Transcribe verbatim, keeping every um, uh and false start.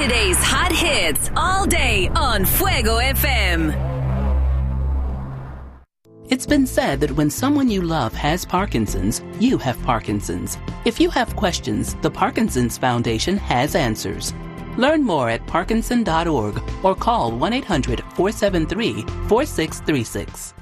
Today's hot hits all day on Fuego F M. It's been said that when someone you love has Parkinson's, you have Parkinson's. If you have questions, the Parkinson's Foundation has answers. Learn more at parkinson dot org or call one eight hundred four seven three four six three six.